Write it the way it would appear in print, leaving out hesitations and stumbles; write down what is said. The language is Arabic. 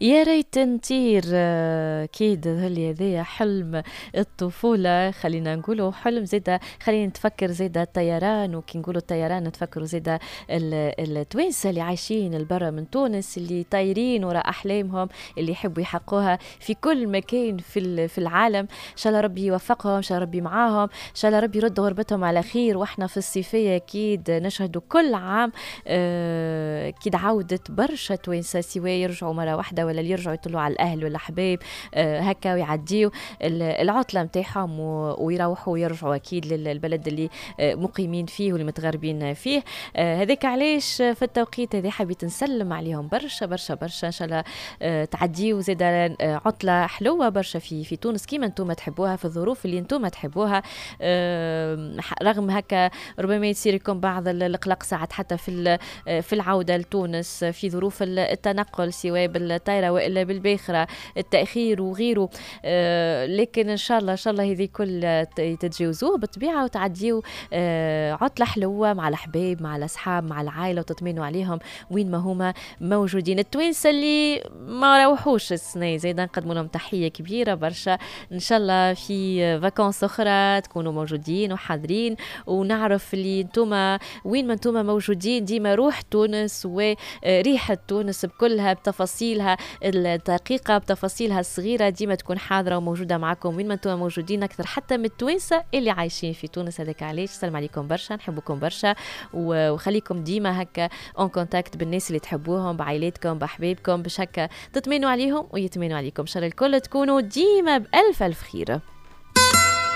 يا ريت نطير، أكيد هل هذايا حلم الطفولة، خلينا نقولوا حلم زيدا. خلينا نتفكر زيدا الطيران، وكي نقولوا الطيران نتفكروا زيدا التوانسة اللي عايشين البرا من تونس، اللي طايرين وراء أحلامهم، اللي يحبوا يحققوها في كل مكان في العالم. إن شاء الله ربي يوفقهم، إن شاء الله ربي معاهم، إن شاء الله ربي يرد غربتهم على خير. وإحنا في الصيفية أكيد نشهدوا كل عام أكيد عودة برشا توانسة، سواء يرجعوا مرة واحدة ولا اللي يرجعوا يطلعوا على الأهل والأحباب هكا، ويعديوا العطلة متاعهم ويروحوا ويرجعوا أكيد للبلد اللي مقيمين فيه واللي متغربين فيه. هذاك علاش في التوقيت هذا حبيت نسلم عليهم برشا برشا برشا. إن شاء الله تعديوا زيد عطلة حلوة برشا في تونس كيما انتم تحبوها، في الظروف اللي انتم تحبوها. رغم هكا ربما يصير لكم بعض القلق ساعات حتى في العودة لتونس، في ظروف التنقل سواء بالطائرة وإلا بالباخرة، التأخير وغيره. لكن إن شاء الله هذه كل تتجاوزوه بالطبيعة وتعديوا عطلة حلوة مع الأحباب، مع الأصحاب، مع العائلة، وتطمنوا عليهم وين ما هما موجودين. التوانسة اللي ما روحوش السنة زيد نقدموا لهم تحية كبيرة برشا. إن شاء الله في فاكانس أخرى تكونوا موجودين وحاضرين، ونعرف اللي انتم وين ما انتم موجودين ديما روح تونس وريحة تونس بكلها بتفاصيلها الدقيقة، بتفاصيلها الصغيرة، ديما تكون حاضرة وموجودة معكم وين ما انتم موجودين، أكثر حتى من التوانسة اللي عايشين في تونس. هذاك علاش سلام عليكم برشا، نحبكم برشا، وخليكم ديما هكا اون كونتاكت بالناس اللي تحبوهم، بعائلاتكم، بأحبابكم، باش هكا تطمنوا عليهم ويطمنوا عليكم. ان شاء الله الكل تكونوا ديما بألف ألف خير.